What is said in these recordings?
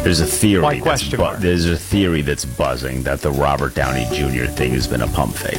There's a theory. Why question mark? There's a theory that's buzzing that the Robert Downey Jr. thing has been a pump fake.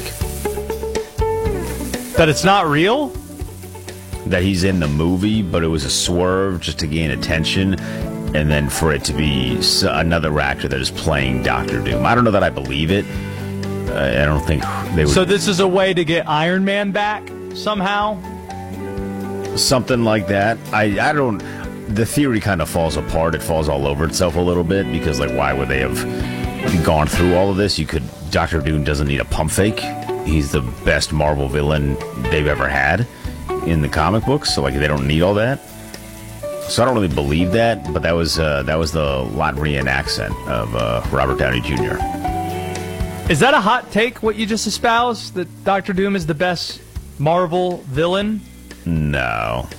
That it's not real? That he's in the movie, but it was a swerve just to gain attention, and then for it to be another actor that is playing Dr. Doom. I don't know that I believe it. I don't think they would. So this is a way to get Iron Man back somehow? Something like that. I don't. The theory kind of falls apart. It falls all over itself a little bit because, like, why would they have gone through all of this? Dr. Doom doesn't need a pump fake. He's the best Marvel villain they've ever had in the comic books, so like they don't need all that. So I don't really believe that, but that was the Latvian accent of Robert Downey Jr. Is that a hot take, what you just espoused, that Dr. Doom is the best Marvel villain? No.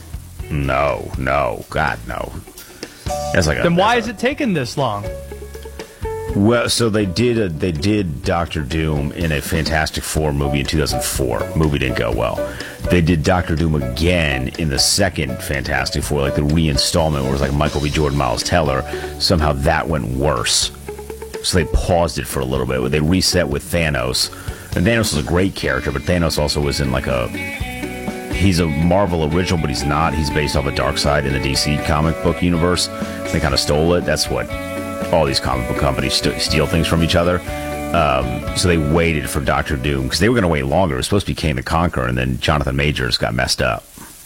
God, no. Then why is it taking this long? Well, so they did Doctor Doom in a Fantastic Four movie in 2004. Movie didn't go well. They did Doctor Doom again in the second Fantastic Four, like the reinstallment where it was like Michael B. Jordan, Miles Teller. Somehow that went worse. So they paused it for a little bit. They reset with Thanos. And Thanos was a great character, but Thanos also was in he's a Marvel original, but he's not. He's based off of Darkseid in the DC comic book universe. They kind of stole it. That's what all these comic book companies steal things from each other. So they waited for Doctor Doom because they were going to wait longer. It was supposed to be Kang the Conqueror, and then Jonathan Majors got messed up.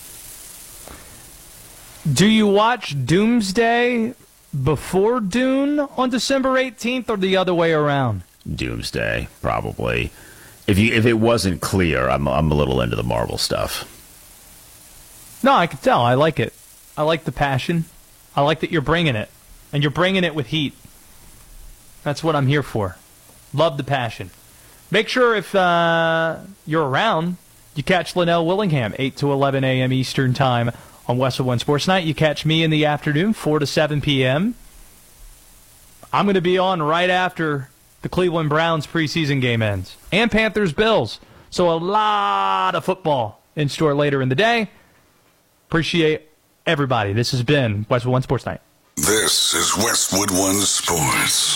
Do you watch Doomsday before Dune on December 18th or the other way around? Doomsday, probably. If it wasn't clear, I'm a little into the Marvel stuff. No, I can tell. I like it. I like the passion. I like that you're bringing it. And you're bringing it with heat. That's what I'm here for. Love the passion. Make sure if you're around, you catch Linnell Willingham, 8 to 11 a.m. Eastern Time on Westwood One Sports Night. You catch me in the afternoon, 4 to 7 p.m. I'm going to be on right after the Cleveland Browns preseason game ends. And Panthers-Bills. So a lot of football in store later in the day. Appreciate everybody. This has been Westwood One Sports Night. This is Westwood One Sports.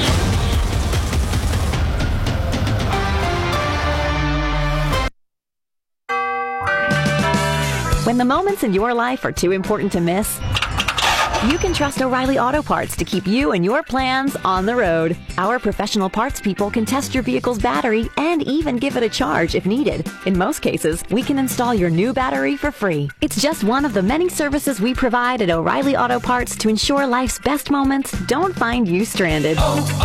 When the moments in your life are too important to miss, you can trust O'Reilly Auto Parts to keep you and your plans on the road. Our professional parts people can test your vehicle's battery and even give it a charge if needed. In most cases, we can install your new battery for free. It's just one of the many services we provide at O'Reilly Auto Parts to ensure life's best moments don't find you stranded.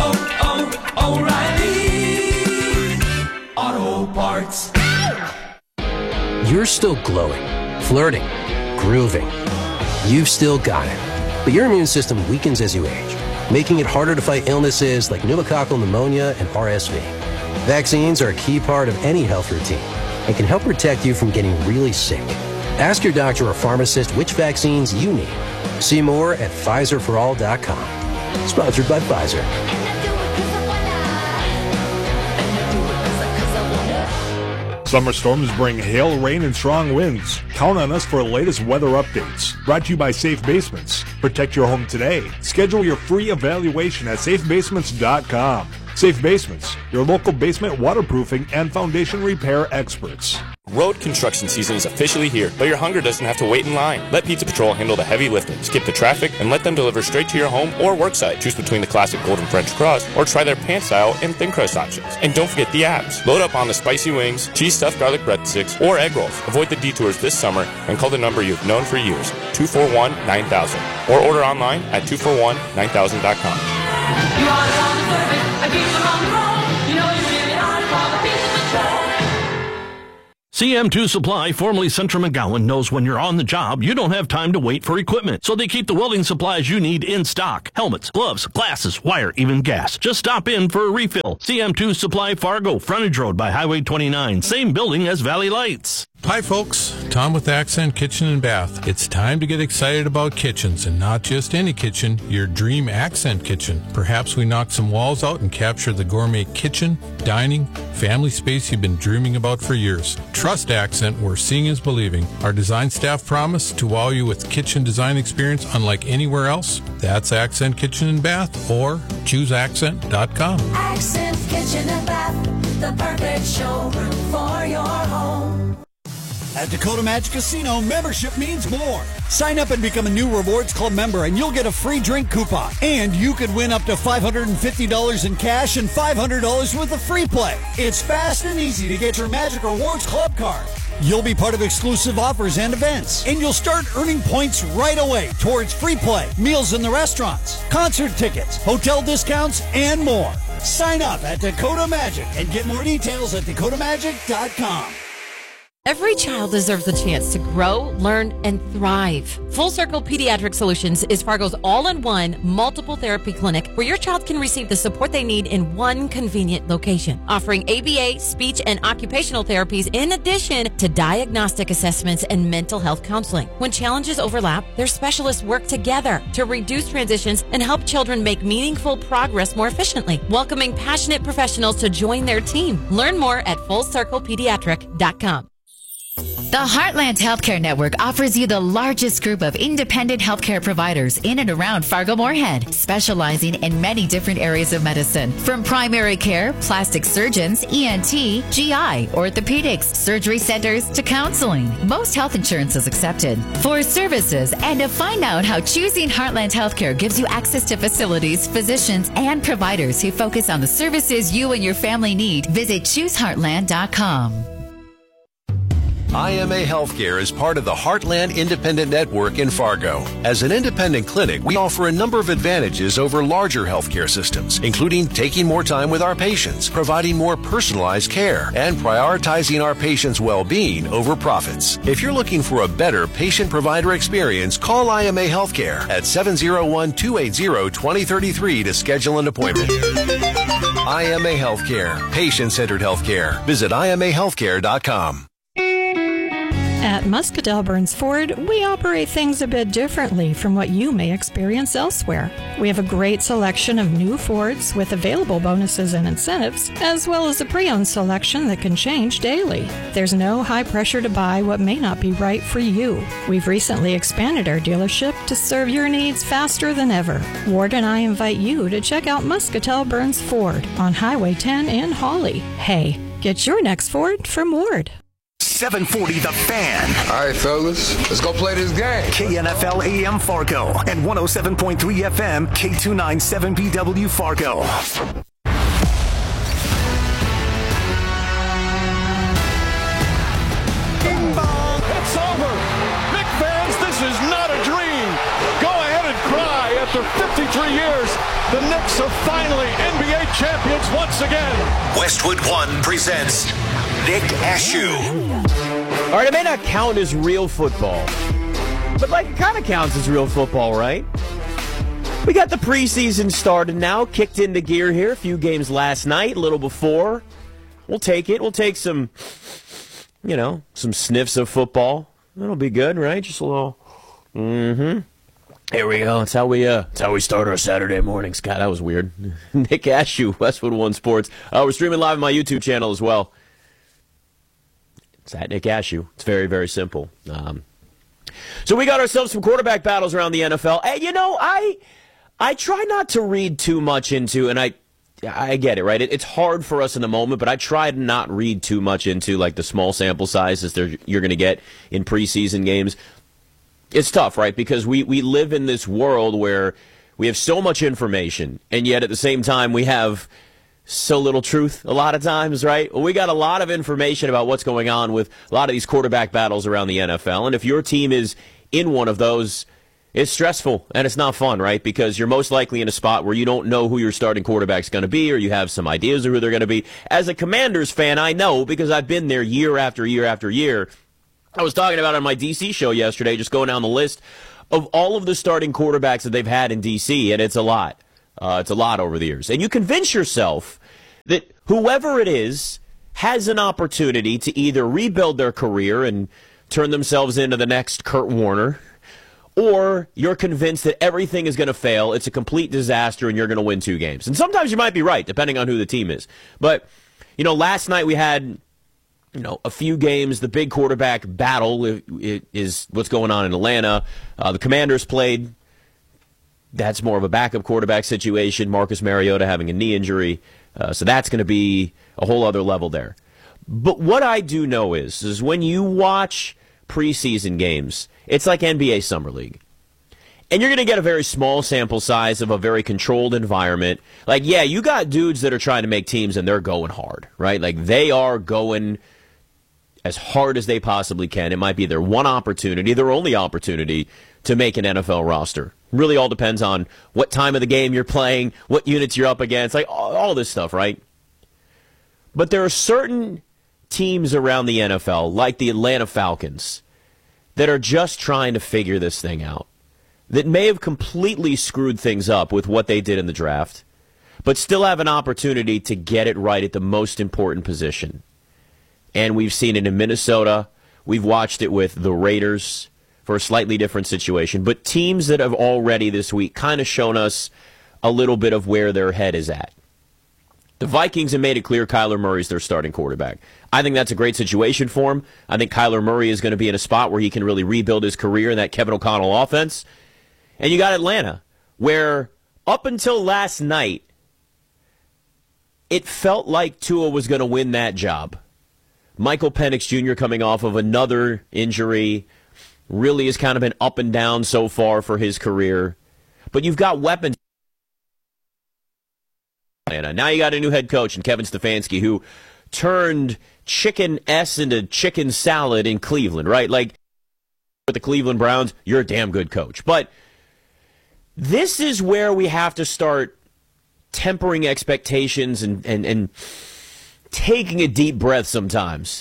O'Reilly Auto Parts. You're still glowing, flirting, grooving. You've still got it. But your immune system weakens as you age, making it harder to fight illnesses like pneumococcal pneumonia and RSV. Vaccines are a key part of any health routine and can help protect you from getting really sick. Ask your doctor or pharmacist which vaccines you need. See more at PfizerForAll.com. Sponsored by Pfizer. Summer storms bring hail, rain, and strong winds. Count on us for the latest weather updates. Brought to you by Safe Basements. Protect your home today. Schedule your free evaluation at safebasements.com. Safe Basements, your local basement waterproofing and foundation repair experts. Road construction season is officially here, but your hunger doesn't have to wait in line. Let Pizza Patrol handle the heavy lifting. Skip the traffic and let them deliver straight to your home or work site. Choose between the classic golden French crust or try their pan style and thin crust options. And don't forget the apps. Load up on the spicy wings, cheese stuffed garlic breadsticks, or egg rolls. Avoid the detours this summer and call the number you've known for years, 241-9000. Or order online at 241-9000.com. You are the one service, I keep them on the road. You know you really are the one Pizza Patrol. CM2 Supply, formerly Central McGowan, knows when you're on the job, you don't have time to wait for equipment. So they keep the welding supplies you need in stock. Helmets, gloves, glasses, wire, even gas. Just stop in for a refill. CM2 Supply Fargo, frontage road by Highway 29. Same building as Valley Lights. Hi folks, Tom with Accent Kitchen and Bath. It's time to get excited about kitchens, and not just any kitchen, your dream Accent kitchen. Perhaps we knock some walls out and capture the gourmet kitchen, dining, family space you've been dreaming about for years. Trust Accent, where seeing is believing. Our design staff promise to wow you with kitchen design experience unlike anywhere else. That's Accent Kitchen and Bath, or chooseaccent.com. Accent Kitchen and Bath, the perfect showroom for your home. At Dakota Magic Casino, membership means more. Sign up and become a new Rewards Club member, and you'll get a free drink coupon. And you could win up to $550 in cash and $500 worth of free play. It's fast and easy to get your Magic Rewards Club card. You'll be part of exclusive offers and events, and you'll start earning points right away towards free play, meals in the restaurants, concert tickets, hotel discounts, and more. Sign up at Dakota Magic and get more details at dakotamagic.com. Every child deserves a chance to grow, learn, and thrive. Full Circle Pediatric Solutions is Fargo's all-in-one multiple therapy clinic where your child can receive the support they need in one convenient location, offering ABA, speech, and occupational therapies in addition to diagnostic assessments and mental health counseling. When challenges overlap, their specialists work together to reduce transitions and help children make meaningful progress more efficiently, welcoming passionate professionals to join their team. Learn more at FullCirclePediatric.com. The Heartland Healthcare Network offers you the largest group of independent healthcare providers in and around Fargo-Moorhead, specializing in many different areas of medicine, from primary care, plastic surgeons, ENT, GI, orthopedics, surgery centers, to counseling. Most health insurance is accepted. For services and to find out how choosing Heartland Healthcare gives you access to facilities, physicians, and providers who focus on the services you and your family need, visit ChooseHeartland.com. IMA Healthcare is part of the Heartland Independent Network in Fargo. As an independent clinic, we offer a number of advantages over larger healthcare systems, including taking more time with our patients, providing more personalized care, and prioritizing our patients' well-being over profits. If you're looking for a better patient-provider experience, call IMA Healthcare at 701-280-2033 to schedule an appointment. IMA Healthcare, patient-centered healthcare. Visit IMAHealthcare.com. At Muscatell Burns Ford, we operate things a bit differently from what you may experience elsewhere. We have a great selection of new Fords with available bonuses and incentives, as well as a pre-owned selection that can change daily. There's no high pressure to buy what may not be right for you. We've recently expanded our dealership to serve your needs faster than ever. Ward and I invite you to check out Muscatell Burns Ford on Highway 10 in Hawley. Hey, get your next Ford from Ward. 740 The Fan. All right, fellas, let's go play this game. KNFL AM Fargo and 107.3 FM K297BW Fargo. Bing bong, it's over. Knicks fans, this is not a dream. Go ahead and cry. After 53 years, the Knicks are finally NBA champions once again. Westwood One presents Nick Ashew. All right, it may not count as real football, but it kind of counts as real football, right? We got the preseason started now, kicked into gear here. A few games last night, a little before. We'll take it. We'll take some, some sniffs of football. That'll be good, right? Just a little. Here we go. That's how we start our Saturday mornings. God, that was weird. Nick Ashew, Westwood One Sports. We're streaming live on my YouTube channel as well. It's at Nick Ashew. It's very, very simple. So we got ourselves some quarterback battles around the NFL. And, I try not to read too much into, and I get it, right? It's hard for us in the moment, but I try to not read too much into, the small sample sizes you're going to get in preseason games. It's tough, right? Because we live in this world where we have so much information, and yet at the same time we have so little truth a lot of times, right? Well, we got a lot of information about what's going on with a lot of these quarterback battles around the NFL. And if your team is in one of those, it's stressful and it's not fun, right? Because you're most likely in a spot where you don't know who your starting quarterback's going to be, or you have some ideas of who they're going to be. As a Commanders fan, I know because I've been there year after year after year. I was talking about it on my D.C. show yesterday, just going down the list of all of the starting quarterbacks that they've had in D.C., and it's a lot. It's a lot over the years. And you convince yourself that whoever it is has an opportunity to either rebuild their career and turn themselves into the next Kurt Warner, or you're convinced that everything is going to fail, it's a complete disaster, and you're going to win 2 games. And sometimes you might be right, depending on who the team is. But, last night we had, a few games. The big quarterback battle is what's going on in Atlanta. The Commanders played. That's more of a backup quarterback situation. Marcus Mariota having a knee injury. So that's going to be a whole other level there. But what I do know is when you watch preseason games, it's like NBA Summer League. And you're going to get a very small sample size of a very controlled environment. Like, yeah, you got dudes that are trying to make teams and they're going hard, right? Like, they are going as hard as they possibly can. It might be their one opportunity, their only opportunity to make an NFL roster. Really all depends on what time of the game you're playing, what units you're up against, like all this stuff, right? But there are certain teams around the NFL, like the Atlanta Falcons, that are just trying to figure this thing out, that may have completely screwed things up with what they did in the draft, but still have an opportunity to get it right at the most important position. And we've seen it in Minnesota. We've watched it with the Raiders for a slightly different situation. But teams that have already this week kind of shown us a little bit of where their head is at. The Vikings have made it clear Kyler Murray's their starting quarterback. I think that's a great situation for him. I think Kyler Murray is going to be in a spot where he can really rebuild his career in that Kevin O'Connell offense. And you got Atlanta, where up until last night, it felt like Tua was going to win that job. Michael Penix Jr. coming off of another injury, really has kind of been up and down so far for his career. But you've got weapons. Now you got a new head coach in Kevin Stefanski, who turned chicken S into chicken salad in Cleveland, right? Like, with the Cleveland Browns, you're a damn good coach. But this is where we have to start tempering expectations and taking a deep breath sometimes.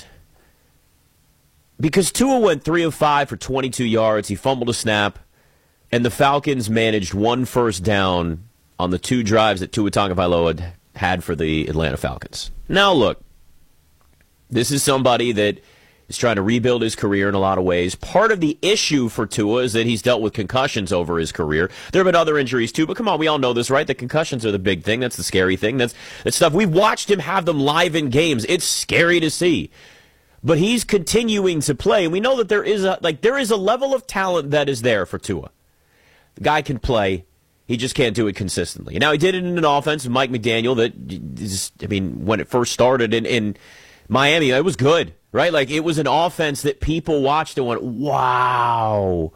Because Tua went 3 of 5 for 22 yards. He fumbled a snap. And the Falcons managed 1 first down on the 2 drives that Tua Tagovailoa had for the Atlanta Falcons. Now, look, this is somebody that is trying to rebuild his career in a lot of ways. Part of the issue for Tua is that he's dealt with concussions over his career. There have been other injuries, too, but come on, we all know this, right? The concussions are the big thing. That's the scary thing. That's stuff. We've watched him have them live in games. It's scary to see. But he's continuing to play, and we know that there is a level of talent that is there for Tua. The guy can play. He just can't do it consistently. Now, he did it in an offense with Mike McDaniel that, when it first started in Miami, it was good, right? Like, it was an offense that people watched and went, wow,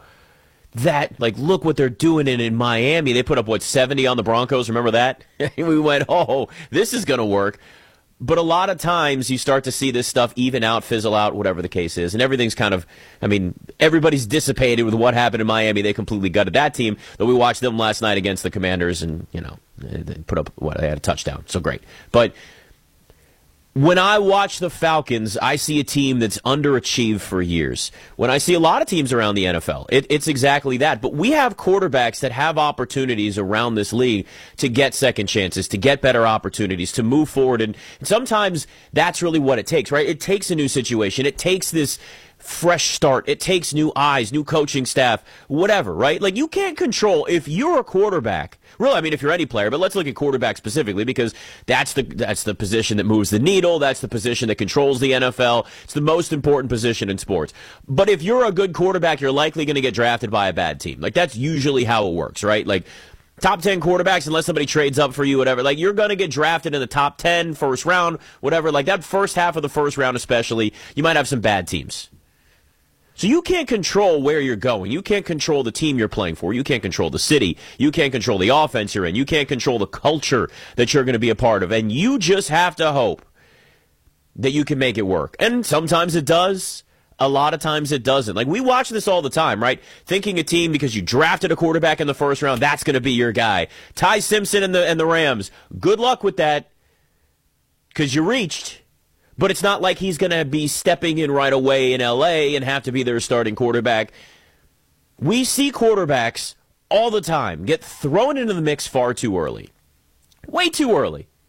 look what they're doing in Miami. They put up, 70 on the Broncos? Remember that? We went, oh, this is going to work. But a lot of times you start to see this stuff even out, fizzle out, whatever the case is. And everything's kind of, everybody's dissipated with what happened in Miami. They completely gutted that team. Though we watched them last night against the Commanders and, they put up, they had a touchdown. So great. But when I watch the Falcons, I see a team that's underachieved for years. When I see a lot of teams around the NFL, it's exactly that. But we have quarterbacks that have opportunities around this league to get second chances, to get better opportunities, to move forward. And sometimes that's really what it takes, right? It takes a new situation. It takes this fresh start. It takes new eyes, new coaching staff, whatever, right? Like, you can't control, if you're a quarterback, really, if you're any player, but let's look at quarterback specifically, because that's the position that moves the needle. That's the position that controls the NFL. It's the most important position in sports. But if you're a good quarterback, you're likely going to get drafted by a bad team. Like, that's usually how it works, right? Like, top 10 quarterbacks, unless somebody trades up for you, whatever, like, you're going to get drafted in the top 10, first round, whatever. Like, that first half of the first round especially, you might have some bad teams. So you can't control where you're going. You can't control the team you're playing for. You can't control the city. You can't control the offense you're in. You can't control the culture that you're going to be a part of. And you just have to hope that you can make it work. And sometimes it does. A lot of times it doesn't. Like, we watch this all the time, right? Thinking a team, because you drafted a quarterback in the first round, that's going to be your guy. Ty Simpson and the Rams, good luck with that, because you reached. But it's not like he's going to be stepping in right away in L.A. and have to be their starting quarterback. We see quarterbacks all the time get thrown into the mix far too early. Way too early.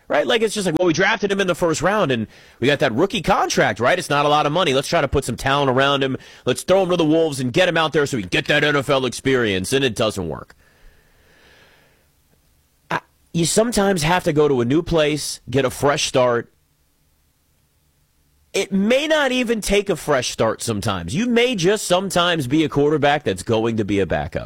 right? Like, it's just like, well, we drafted him in the first round, and we got that rookie contract, right? It's not a lot of money. Let's try to put some talent around him. Let's throw him to the Wolves and get him out there so we can get that NFL experience, and it doesn't work. You sometimes have to go to a new place, get a fresh start. It may not even take a fresh start sometimes. You may just sometimes be a quarterback that's going to be a backup.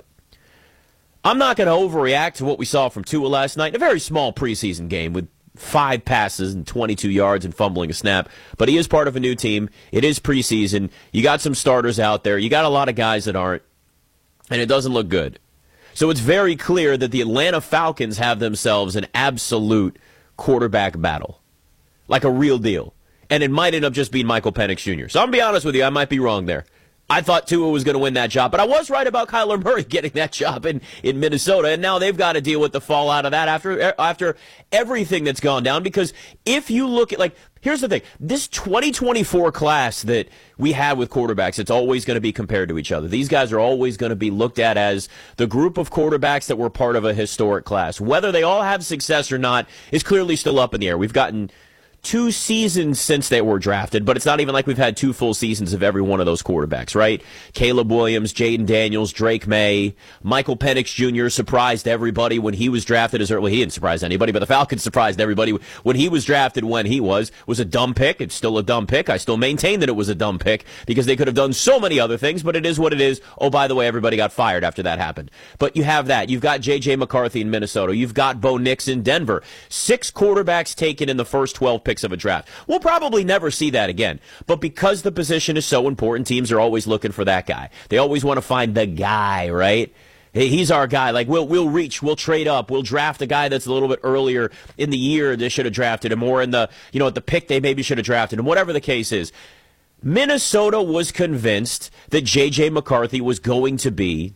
I'm not going to overreact to what we saw from Tua last night in a very small preseason game with 5 passes and 22 yards and fumbling a snap. But he is part of a new team. It is preseason. You got some starters out there. You got a lot of guys that aren't. And it doesn't look good. So it's very clear that the Atlanta Falcons have themselves an absolute quarterback battle. Like a real deal. And it might end up just being Michael Penix Jr. So I'm going to be honest with you, I might be wrong there. I thought Tua was going to win that job, but I was right about Kyler Murray getting that job in Minnesota, and now they've got to deal with the fallout of that after everything that's gone down, because if you look at, like, here's the thing, this 2024 class that we had with quarterbacks, it's always going to be compared to each other. These guys are always going to be looked at as the group of quarterbacks that were part of a historic class. Whether they all have success or not is clearly still up in the air. We've gotten 2 seasons since they were drafted, but it's not even like we've had 2 full seasons of every one of those quarterbacks, right? Caleb Williams, Jaden Daniels, Drake May, Michael Penix Jr. surprised everybody when he was drafted as early. Well, he didn't surprise anybody, but the Falcons surprised everybody when he was drafted. When he was a dumb pick. It's still a dumb pick. I still maintain that it was a dumb pick because they could have done so many other things, but it is what it is. Oh, by the way, everybody got fired after that happened. But you have that. You've got J.J. McCarthy in Minnesota. You've got Bo Nix in Denver. 6 quarterbacks taken in the first 12 picks of a draft. We'll probably never see that again. But because the position is so important, teams are always looking for that guy. They always want to find the guy, right? Hey, he's our guy. Like, we'll reach, we'll trade up, we'll draft a guy that's a little bit earlier in the year they should have drafted him, or in the, at the pick they maybe should have drafted him, whatever the case is. Minnesota was convinced that J.J. McCarthy was going to be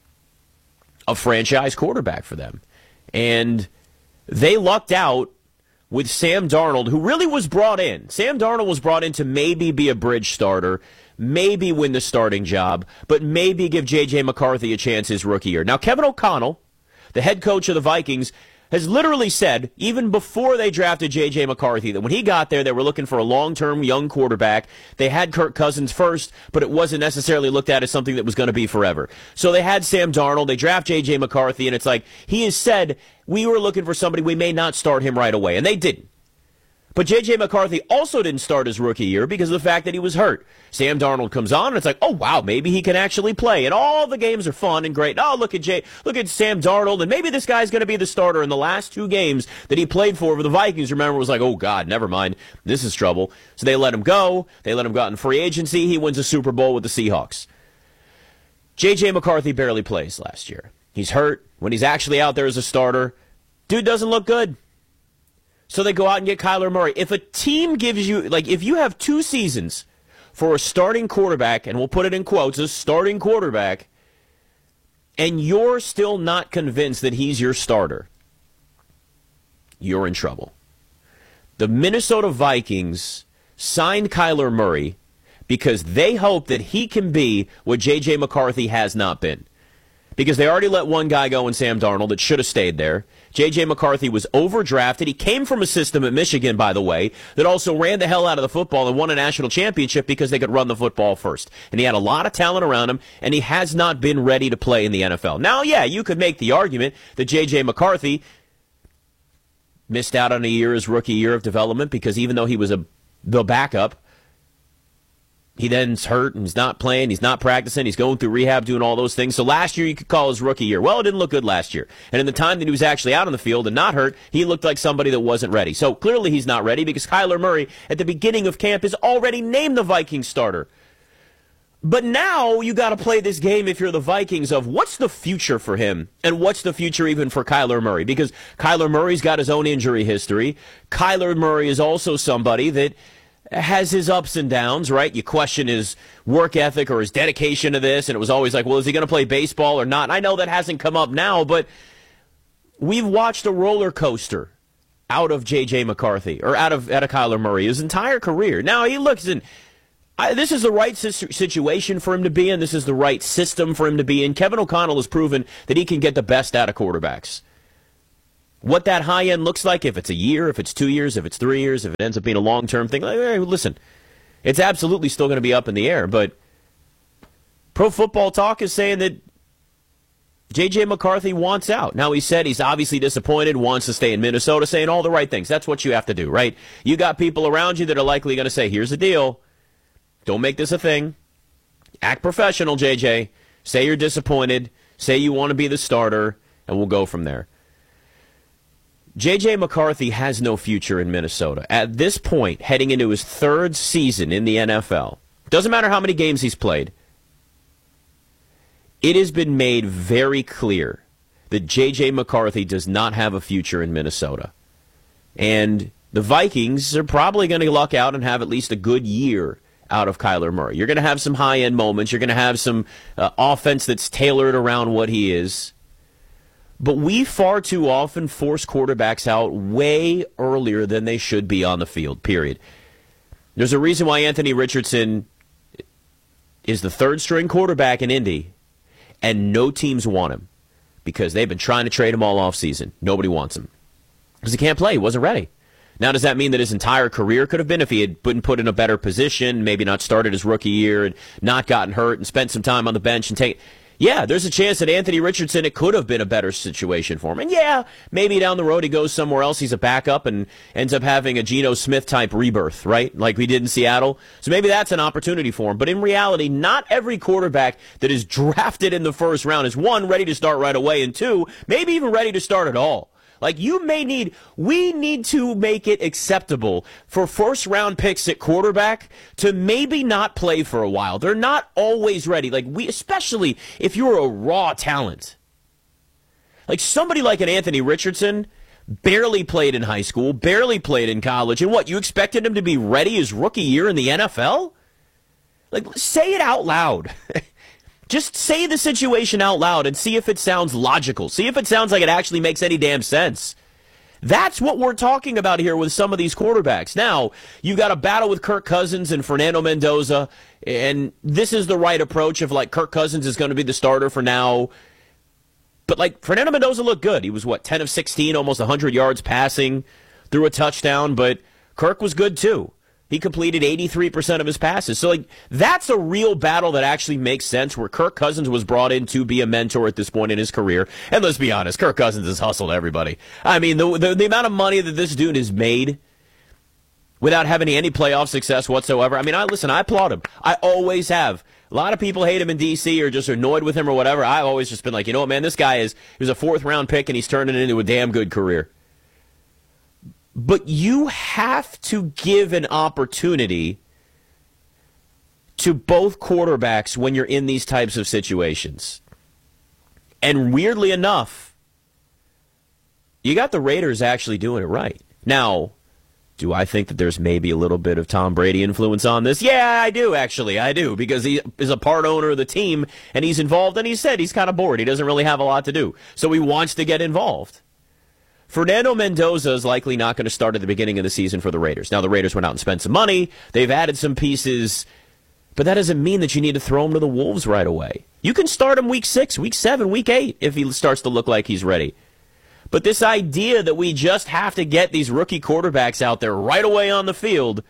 a franchise quarterback for them. And they lucked out with Sam Darnold, who really was brought in. Sam Darnold was brought in to maybe be a bridge starter, maybe win the starting job, but maybe give J.J. McCarthy a chance his rookie year. Now, Kevin O'Connell, the head coach of the Vikings, has literally said, even before they drafted J.J. McCarthy, that when he got there, they were looking for a long-term young quarterback. They had Kirk Cousins first, but it wasn't necessarily looked at as something that was going to be forever. So they had Sam Darnold, they draft J.J. McCarthy, and it's like, he has said, we were looking for somebody, we may not start him right away, and they didn't. But J.J. McCarthy also didn't start his rookie year because of the fact that he was hurt. Sam Darnold comes on, and it's like, oh, wow, maybe he can actually play. And all the games are fun and great. Oh, look at Sam Darnold, and maybe this guy's going to be the starter. In the last 2 games that he played for the Vikings, remember, was like, oh, God, never mind. This is trouble. So they let him go. They let him go out in free agency. He wins a Super Bowl with the Seahawks. J.J. McCarthy barely plays last year. He's hurt. When he's actually out there as a starter, dude doesn't look good. So they go out and get Kyler Murray. If a team gives you, like, if you have 2 seasons for a starting quarterback, and we'll put it in quotes, a starting quarterback, and you're still not convinced that he's your starter, you're in trouble. The Minnesota Vikings signed Kyler Murray because they hope that he can be what J.J. McCarthy has not been. Because they already let one guy go in Sam Darnold that should have stayed there. J.J. McCarthy was overdrafted. He came from a system at Michigan, by the way, that also ran the hell out of the football and won a national championship because they could run the football first. And he had a lot of talent around him, and he has not been ready to play in the NFL. Now, yeah, you could make the argument that J.J. McCarthy missed out on a year, his rookie year of development, because even though he was the backup, he then's hurt and he's not playing, he's not practicing, he's going through rehab, doing all those things. So last year you could call his rookie year. Well, it didn't look good last year. And in the time that he was actually out on the field and not hurt, he looked like somebody that wasn't ready. So clearly he's not ready because Kyler Murray at the beginning of camp is already named the Vikings starter. But now you got to play this game if you're the Vikings of what's the future for him and what's the future even for Kyler Murray, because Kyler Murray's got his own injury history. Kyler Murray is also somebody that has his ups and downs, right? You question his work ethic or his dedication to this, and it was always like, well, is he going to play baseball or not? And I know that hasn't come up now, but we've watched a roller coaster out of J.J. McCarthy, or out of Kyler Murray his entire career. Now, he looks in. This is the right situation for him to be in. This is the right system for him to be in. Kevin O'Connell has proven that he can get the best out of quarterbacks. What that high end looks like, if it's a year, if it's 2 years, if it's 3 years, if it ends up being a long-term thing, like, hey, listen, it's absolutely still going to be up in the air. But Pro Football Talk is saying that J.J. McCarthy wants out. Now, he said he's obviously disappointed, wants to stay in Minnesota, saying all the right things. That's what you have to do, right? You got people around you that are likely going to say, here's the deal. Don't make this a thing. Act professional, J.J. Say you're disappointed. Say you want to be the starter, and we'll go from there. J.J. McCarthy has no future in Minnesota. At this point, heading into his third season in the NFL, doesn't matter how many games he's played, it has been made very clear that J.J. McCarthy does not have a future in Minnesota. And the Vikings are probably going to luck out and have at least a good year out of Kyler Murray. You're going to have some high-end moments. You're going to have some offense that's tailored around what he is. But we far too often force quarterbacks out way earlier than they should be on the field, period. There's a reason why Anthony Richardson is the third-string quarterback in Indy, and no teams want him because they've been trying to trade him all offseason. Nobody wants him because he can't play. He wasn't ready. Now, does that mean that his entire career could have been if he had been put in a better position, maybe not started his rookie year and not gotten hurt and spent some time on the bench and take... Yeah, there's a chance that Anthony Richardson, it could have been a better situation for him. And yeah, maybe down the road he goes somewhere else, he's a backup and ends up having a Geno Smith-type rebirth, right? Like we did in Seattle. So maybe that's an opportunity for him. But in reality, not every quarterback that is drafted in the first round is, one, ready to start right away, and two, maybe even ready to start at all. Like we need to make it acceptable for first-round picks at quarterback to maybe not play for a while. They're not always ready. Like especially if you're a raw talent. Like somebody like an Anthony Richardson barely played in high school, barely played in college, and what, you expected him to be ready his rookie year in the NFL? Like, say it out loud. Just say the situation out loud and see if it sounds logical. See if it sounds like it actually makes any damn sense. That's what we're talking about here with some of these quarterbacks. Now, you've got a battle with Kirk Cousins and Fernando Mendoza, and this is the right approach of, like, Kirk Cousins is going to be the starter for now. But, like, Fernando Mendoza looked good. He was, 10 of 16, almost 100 yards passing, threw a touchdown, but Kirk was good, too. He completed 83% of his passes. So, that's a real battle that actually makes sense, where Kirk Cousins was brought in to be a mentor at this point in his career. And let's be honest, Kirk Cousins has hustled everybody. I mean, the amount of money that this dude has made without having any playoff success whatsoever. I mean, I applaud him. I always have. A lot of people hate him in D.C. or just annoyed with him or whatever. I've always just been like, you know what, man, this guy he was a fourth-round pick, and he's turning it into a damn good career. But you have to give an opportunity to both quarterbacks when you're in these types of situations. And weirdly enough, you got the Raiders actually doing it right. Now, do I think that there's maybe a little bit of Tom Brady influence on this? Yeah, I do, actually. I do, because he is a part owner of the team, and he's involved, and he said he's kind of bored. He doesn't really have a lot to do. So he wants to get involved. Fernando Mendoza is likely not going to start at the beginning of the season for the Raiders. Now, the Raiders went out and spent some money. They've added some pieces. But that doesn't mean that you need to throw him to the Wolves right away. You can start him week 6, week 7, week 8 if he starts to look like he's ready. But this idea that we just have to get these rookie quarterbacks out there right away on the field,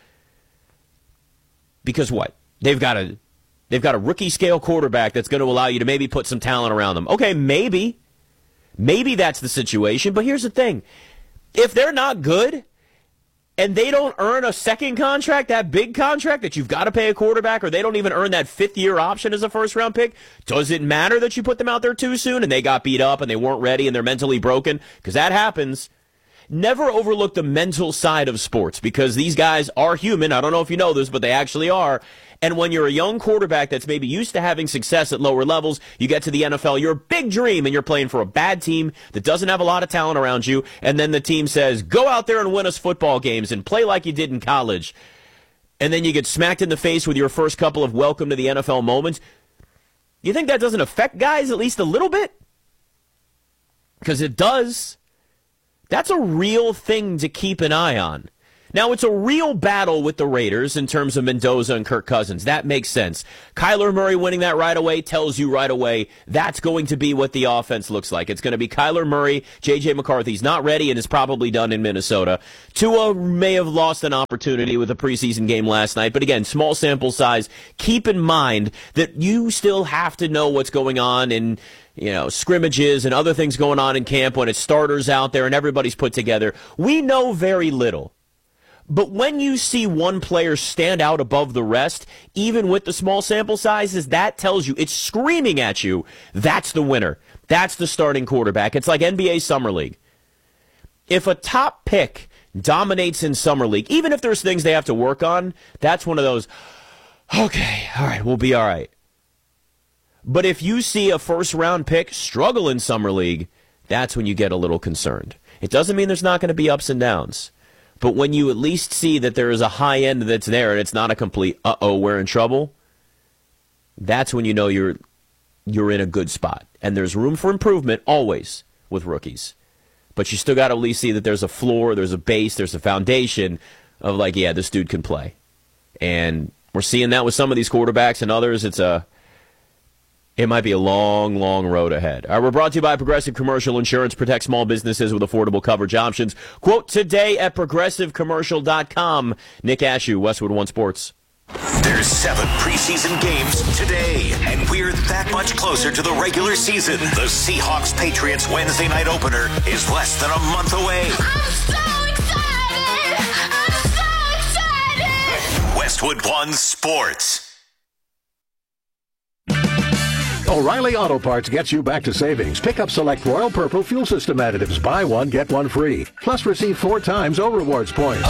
because what? They've got a rookie-scale quarterback that's going to allow you to maybe put some talent around them. Okay, maybe. Maybe that's the situation, but here's the thing. If they're not good and they don't earn a second contract, that big contract that you've got to pay a quarterback, or they don't even earn that fifth-year option as a first-round pick, does it matter that you put them out there too soon and they got beat up and they weren't ready and they're mentally broken? Because that happens. Never overlook the mental side of sports, because these guys are human. I don't know if you know this, but they actually are. And when you're a young quarterback that's maybe used to having success at lower levels, you get to the NFL, you're a big dream, and you're playing for a bad team that doesn't have a lot of talent around you, and then the team says, go out there and win us football games and play like you did in college. And then you get smacked in the face with your first couple of welcome to the NFL moments. You think that doesn't affect guys at least a little bit? Because it does. That's a real thing to keep an eye on. Now, it's a real battle with the Raiders in terms of Mendoza and Kirk Cousins. That makes sense. Kyler Murray winning that right away tells you right away that's going to be what the offense looks like. It's going to be Kyler Murray. J.J. McCarthy's not ready and is probably done in Minnesota. Tua may have lost an opportunity with a preseason game last night. But again, small sample size. Keep in mind that you still have to know what's going on in scrimmages and other things going on in camp when it's starters out there and everybody's put together. We know very little. But when you see one player stand out above the rest, even with the small sample sizes, that tells you, it's screaming at you, that's the winner. That's the starting quarterback. It's like NBA Summer League. If a top pick dominates in Summer League, even if there's things they have to work on, that's one of those, okay, all right, we'll be all right. But if you see a first-round pick struggle in Summer League, that's when you get a little concerned. It doesn't mean there's not going to be ups and downs. But when you at least see that there is a high end that's there and it's not a complete, we're in trouble, that's when you know you're in a good spot. And there's room for improvement always with rookies. But you still got to at least see that there's a floor, there's a base, there's a foundation of like, yeah, this dude can play. And we're seeing that with some of these quarterbacks and others. It might be a long, long road ahead. All right, we're brought to you by Progressive Commercial Insurance. Protect small businesses with affordable coverage options. Quote today at progressivecommercial.com. Nick Ashew, Westwood One Sports. There's 7 preseason games today, and we're that much closer to the regular season. The Seahawks-Patriots Wednesday night opener is less than a month away. I'm so excited! I'm so excited! Westwood One Sports. O'Reilly Auto Parts gets you back to savings. Pick up select Royal Purple fuel system additives. Buy one, get one free. Plus receive 4 times O-Rewards points.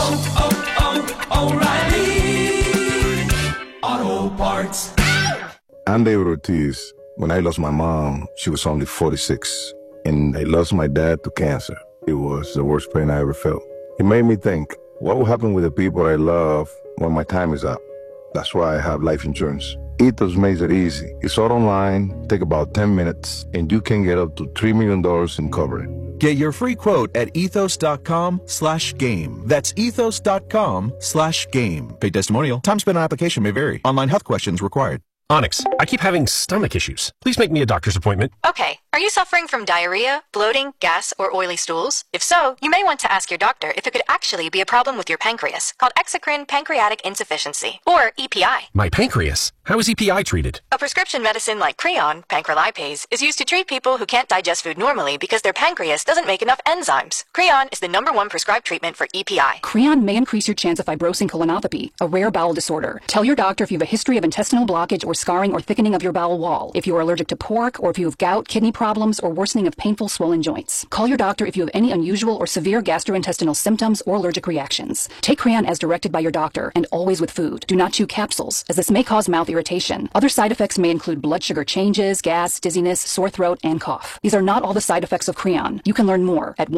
O'Reilly Auto Parts. I'm David Ortiz. When I lost my mom, she was only 46. And I lost my dad to cancer. It was the worst pain I ever felt. It made me think, what will happen with the people I love when my time is up? That's why I have life insurance. Ethos makes it easy. It's all online, take about 10 minutes, and you can get up to $3 million in coverage. Get your free quote at ethos.com/game. That's ethos.com/game. Paid testimonial. Time spent on application may vary. Online health questions required. Onyx, I keep having stomach issues. Please make me a doctor's appointment. Okay. Are you suffering from diarrhea, bloating, gas, or oily stools? If so, you may want to ask your doctor if it could actually be a problem with your pancreas, called exocrine pancreatic insufficiency, or EPI. My pancreas? How is EPI treated? A prescription medicine like Creon, pancrelipase, is used to treat people who can't digest food normally because their pancreas doesn't make enough enzymes. Creon is the #1 prescribed treatment for EPI. Creon may increase your chance of fibrosing colonopathy, a rare bowel disorder. Tell your doctor if you have a history of intestinal blockage or scarring or thickening of your bowel wall, if you are allergic to pork, or if you have gout, kidney problems, or worsening of painful swollen joints. Call your doctor if you have any unusual or severe gastrointestinal symptoms or allergic reactions. Take Creon as directed by your doctor, and always with food. Do not chew capsules, as this may cause mouth irritation. Other side effects may include blood sugar changes, gas, dizziness, sore throat, and cough. These are not all the side effects of Creon. You can learn more at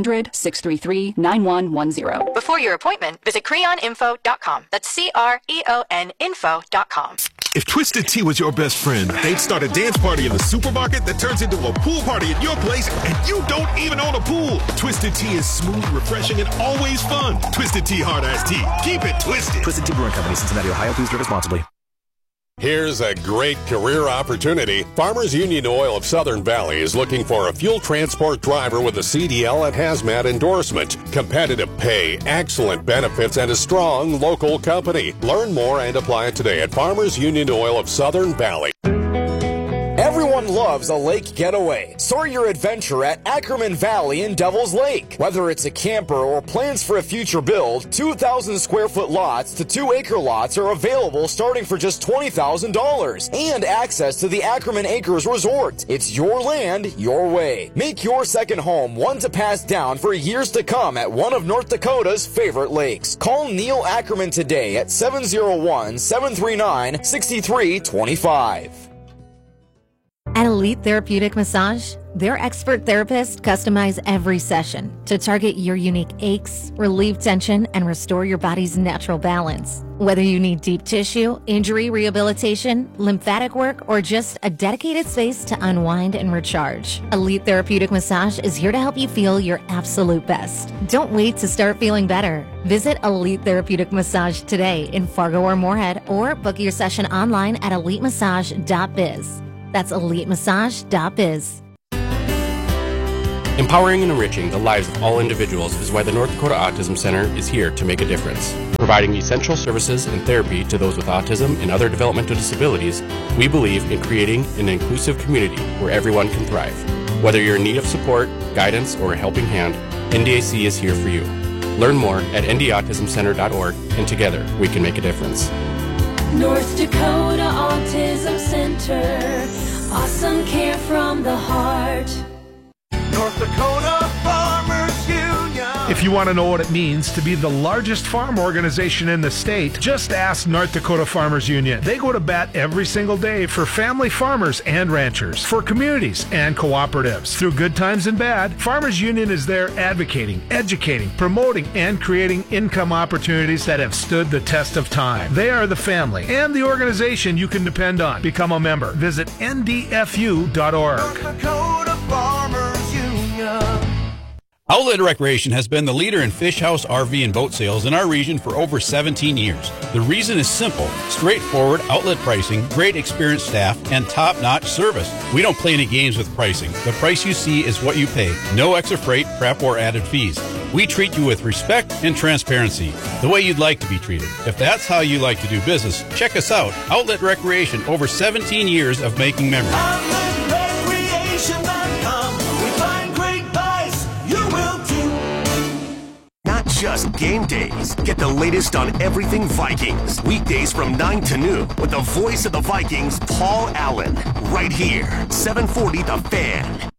1-800-633-9110. Before your appointment, visit creoninfo.com. That's CREON info.com. If Twisted Tea was your best friend, they'd start a dance party in the supermarket that turns into a pool party at your place, and you don't even own a pool. Twisted Tea is smooth, refreshing, and always fun. Twisted Tea Hard Iced Tea. Keep it twisted. Twisted Tea Brewing Company, Cincinnati, Ohio. Please drink responsibly. Here's a great career opportunity. Farmers Union Oil of Southern Valley is looking for a fuel transport driver with a CDL and hazmat endorsement. Competitive pay, excellent benefits, and a strong local company. Learn more and apply today at Farmers Union Oil of Southern Valley. Everyone loves a lake getaway. Start your adventure at Ackerman Valley in Devil's Lake. Whether it's a camper or plans for a future build, 2,000 square foot lots to 2-acre lots are available starting for just $20,000. And access to the Ackerman Acres Resort. It's your land, your way. Make your second home one to pass down for years to come at one of North Dakota's favorite lakes. Call Neil Ackerman today at 701-739-6325. At Elite Therapeutic Massage. Their expert therapists customize every session to target your unique aches, relieve tension, and restore your body's natural balance. Whether you need deep tissue, injury rehabilitation, lymphatic work, or just a dedicated space to unwind and recharge, Elite Therapeutic Massage is here to help you feel your absolute best. Don't wait to start feeling better. Visit Elite Therapeutic Massage today in Fargo or Moorhead, or book your session online at elitemassage.biz. That's elitemassage.biz. Empowering and enriching the lives of all individuals is why the North Dakota Autism Center is here to make a difference. Providing essential services and therapy to those with autism and other developmental disabilities, we believe in creating an inclusive community where everyone can thrive. Whether you're in need of support, guidance, or a helping hand, NDAC is here for you. Learn more at ndautismcenter.org, and together we can make a difference. North Dakota Autism Center. Awesome care from the heart. North Dakota Farmers Union. If you want to know what it means to be the largest farm organization in the state, just ask North Dakota Farmers Union. They go to bat every single day for family farmers and ranchers, for communities and cooperatives. Through good times and bad, Farmers Union is there advocating, educating, promoting, and creating income opportunities that have stood the test of time. They are the family and the organization you can depend on. Become a member. Visit ndfu.org. North Dakota Farmers Union. Outlet Recreation has been the leader in fish house, RV, and boat sales in our region for over 17 years. The reason is simple: straightforward outlet pricing, great experienced staff, and top-notch service. We don't play any games with pricing. The price you see is what you pay. No extra freight, prep, or added fees. We treat you with respect and transparency, the way you'd like to be treated. If that's how you like to do business, check us out. Outlet Recreation, over 17 years of making memories. OutletRecreation.com. We find great buys. You will too. Not just game days. Get the latest on everything Vikings. Weekdays from 9 to noon with the voice of the Vikings, Paul Allen. Right here, 740 The Fan.